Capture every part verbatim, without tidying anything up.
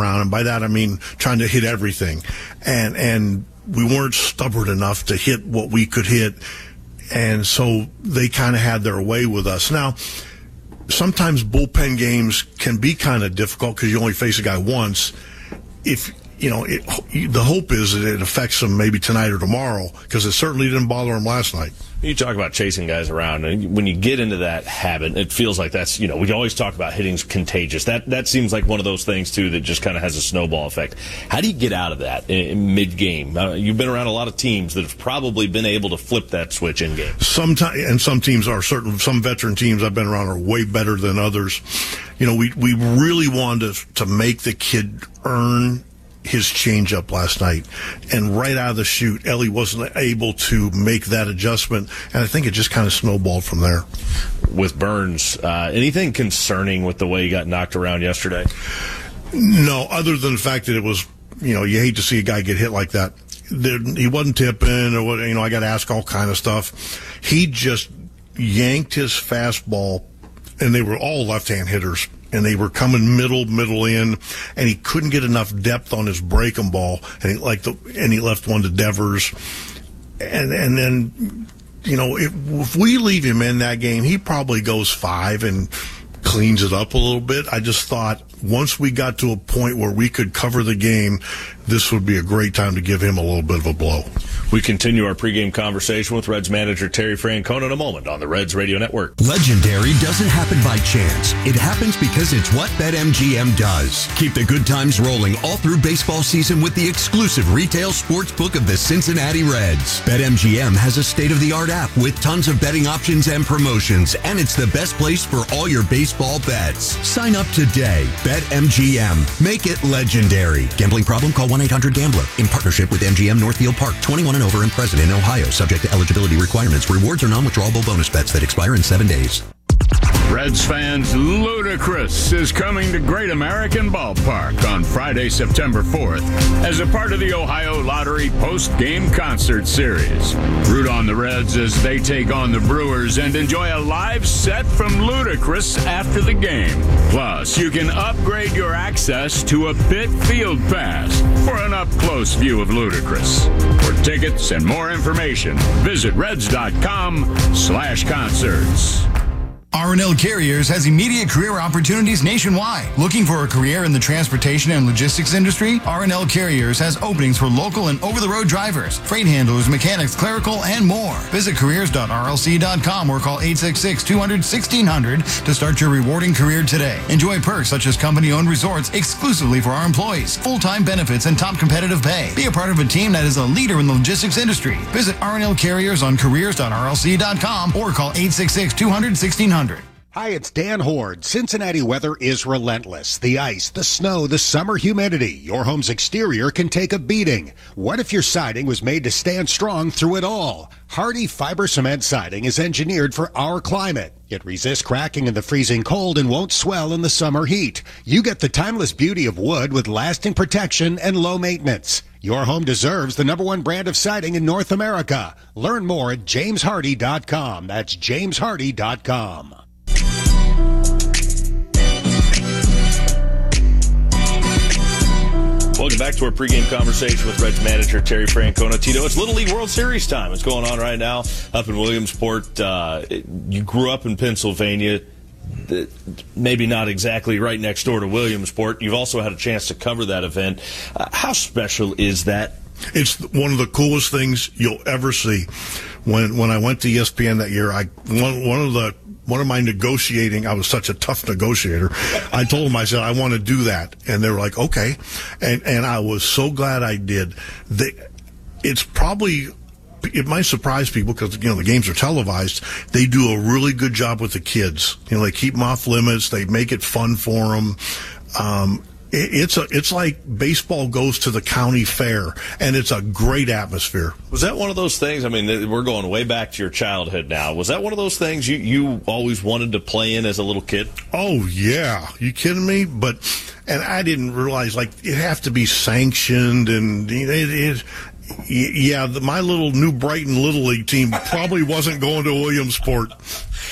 around, and by that I mean trying to hit everything. And and we weren't stubborn enough to hit what we could hit, and so they kind of had their way with us. Now, sometimes bullpen games can be kind of difficult because you only face a guy once. If you know, it, the hope is that it affects them maybe tonight or tomorrow, because it certainly didn't bother them last night. You talk about chasing guys around, and when you get into that habit, it feels like that's, you know, we always talk about hitting's contagious. That that seems like one of those things, too, that just kind of has a snowball effect. How do you get out of that in mid-game? Uh, you've been around a lot of teams that have probably been able to flip that switch in-game. Sometimes, and some teams are certain, some veteran teams I've been around are way better than others. You know, we, we really wanted to, to make the kid earn his changeup last night, and right out of the chute, Ellie wasn't able to make that adjustment, and I think it just kind of snowballed from there. With Burns, uh, anything concerning with the way he got knocked around yesterday? No, other than the fact that it was, you know, you hate to see a guy get hit like that. There, he wasn't tipping, or what, you know, I got to ask all kind of stuff. He just yanked his fastball, and they were all left-hand hitters, and they were coming middle, middle in, and he couldn't get enough depth on his breaking ball, and he, like the, and he left one to Devers, and and then, you know, if, if we leave him in that game, he probably goes five and cleans it up a little bit. I just thought once we got to a point where we could cover the game, this would be a great time to give him a little bit of a blow. We continue our pregame conversation with Reds manager Terry Francona in a moment on the Reds Radio Network. Legendary doesn't happen by chance. It happens because it's what BetMGM does. Keep the good times rolling all through baseball season with the exclusive retail sports book of the Cincinnati Reds. BetMGM has a state-of-the-art app with tons of betting options and promotions, and it's the best place for all your baseball bets. Sign up today. BetMGM. Make it legendary. Gambling problem? Call one eight hundred gambler. In partnership with M G M Northfield Park. twenty-one and over and present in Ohio. Subject to eligibility requirements. Rewards are non-withdrawable bonus bets that expire in seven days. Reds fans, Ludacris is coming to Great American Ballpark on Friday, September fourth as a part of the Ohio Lottery post-game concert series. Root on the Reds as they take on the Brewers and enjoy a live set from Ludacris after the game. Plus, you can upgrade your access to a Pit Field Pass for an up-close view of Ludacris. For tickets and more information, visit reds.com slash concerts. R and L Carriers has immediate career opportunities nationwide. Looking for a career in the transportation and logistics industry? R and L Carriers has openings for local and over-the-road drivers, freight handlers, mechanics, clerical, and more. Visit careers dot R L C dot com or call eight six six, two hundred, sixteen hundred to start your rewarding career today. Enjoy perks such as company-owned resorts exclusively for our employees, full-time benefits, and top competitive pay. Be a part of a team that is a leader in the logistics industry. Visit R and L Carriers on careers dot R L C dot com or call eight six six, two hundred, sixteen hundred. Hi, it's Dan Horde. Cincinnati weather is relentless. The ice, the snow, the summer humidity. Your home's exterior can take a beating. What if your siding was made to stand strong through it all? Hardy Fiber Cement Siding is engineered for our climate. It resists cracking in the freezing cold and won't swell in the summer heat. You get the timeless beauty of wood with lasting protection and low maintenance. Your home deserves the number one brand of siding in North America. Learn more at james hardy dot com. That's james hardy dot com. Welcome back to our pregame conversation with Reds manager Terry Francona. Tito, it's Little League World Series time. It's going on right now up in Williamsport. Uh, you grew up in Pennsylvania, maybe not exactly right next door to Williamsport. You've also had a chance to cover that event. Uh, how special is that? It's one of the coolest things you'll ever see. When when I went to E S P N that year, I one one of the one of my negotiating, I was such a tough negotiator. I told them, I said, I want to do that. And they were like, okay. And and I was so glad I did. They, it's probably, it might surprise people because, you know, the games are televised. They do a really good job with the kids. You know, they keep them off limits. They make it fun for them. Um, It's a, it's like baseball goes to the county fair, and it's a great atmosphere. Was that one of those things? I mean, we're going way back to your childhood now. Was that one of those things you, you always wanted to play in as a little kid? Oh, yeah. You kidding me? But, and I didn't realize, like, it have to be sanctioned, and it, it yeah, the, my little New Brighton Little League team probably wasn't going to Williamsport.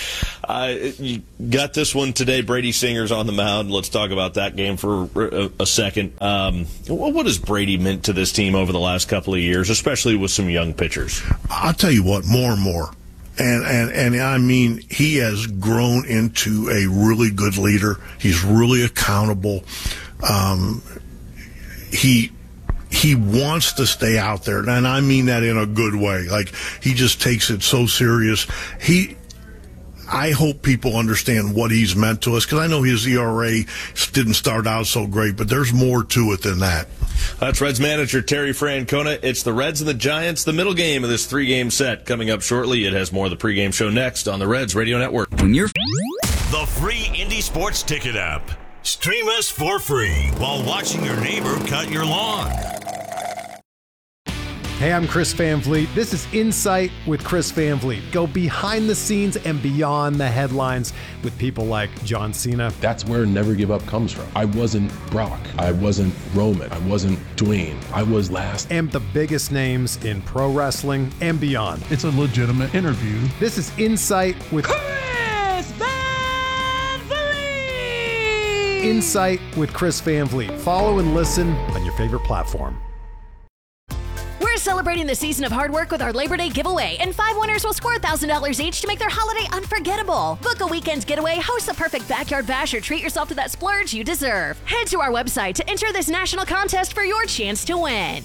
Uh, you got this one today. Brady Singer's on the mound. Let's talk about that game for a, a second. Um, what has Brady meant to this team over the last couple of years, especially with some young pitchers? I'll tell you what, more and more. And, and, and I mean, he has grown into a really good leader. He's really accountable. Um, he, he wants to stay out there. And I mean that in a good way. Like, he just takes it so serious. He, I hope people understand what he's meant to us, because I know his E R A didn't start out so great, but there's more to it than that. That's Reds manager Terry Francona. It's the Reds and the Giants, the middle game of this three-game set coming up shortly. It has more of the pregame show next on the Reds Radio Network. When you're the free Indy Sports Ticket app. Stream us for free while watching your neighbor cut your lawn. Hey, I'm Chris Van Vliet. This is Insight with Chris Van Vliet. Go behind the scenes and beyond the headlines with people like John Cena. That's where Never Give Up comes from. I wasn't Brock. I wasn't Roman. I wasn't Dwayne. I was last. And the biggest names in pro wrestling and beyond. It's a legitimate interview. This is Insight with Chris Van Vliet. Insight with Chris Van Vliet. Follow and listen on your favorite platform. We're celebrating the season of hard work with our Labor Day giveaway, and five winners will score one thousand dollars each to make their holiday unforgettable. Book a weekend's getaway, host a perfect backyard bash, or treat yourself to that splurge you deserve. Head to our website to enter this national contest for your chance to win.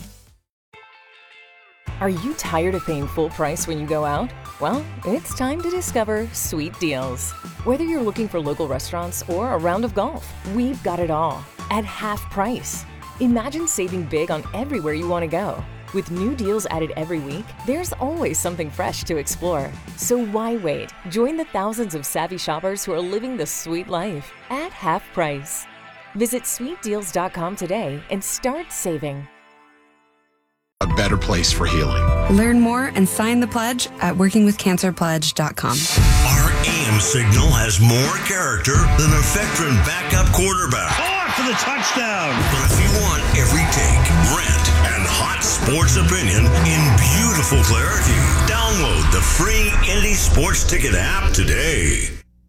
Are you tired of paying full price when you go out? Well, it's time to discover Sweet Deals. Whether you're looking for local restaurants or a round of golf, we've got it all at half price. Imagine saving big on everywhere you want to go. With new deals added every week, there's always something fresh to explore. So why wait? Join the thousands of savvy shoppers who are living the sweet life at half price. Visit sweet deals dot com today and start saving. A better place for healing. Learn more and sign the pledge at working with cancer pledge dot com. Our A M signal has more character than a veteran backup quarterback. Oh, for the touchdown! But if you want every take, rant, and hot sports opinion in beautiful clarity, download the free Indy Sports Ticket app today.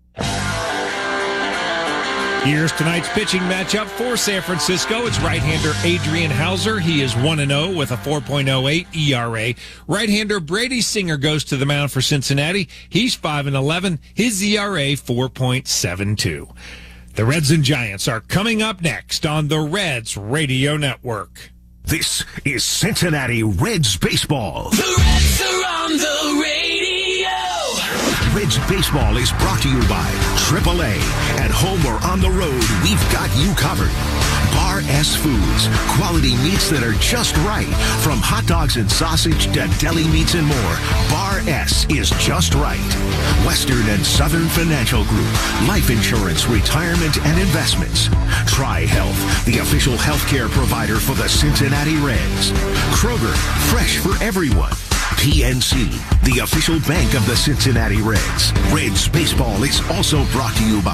Here's tonight's pitching matchup for San Francisco. It's right-hander Adrian Hauser. He is one and oh with a four point oh eight E R A. Right-hander Brady Singer goes to the mound for Cincinnati. He's five and eleven. His E R A four point seven two. The Reds and Giants are coming up next on the Reds Radio Network. This is Cincinnati Reds baseball. The Reds are on the radio. Reds baseball is brought to you by triple A. At home or on the road, we've got you covered. Bar S Foods, quality meats that are just right. From hot dogs and sausage to deli meats and more, Bar S is just right. Western and Southern Financial Group, life insurance, retirement, and investments. Tri-Health, the official healthcare provider for the Cincinnati Reds. Kroger, fresh for everyone. P N C, the official bank of the Cincinnati Reds. Reds baseball is also brought to you by